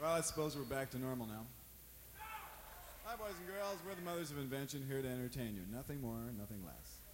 Well, I suppose we're back to normal now. Hi, boys and girls. We're the Mothers of Invention, here to entertain you. Nothing more, nothing less.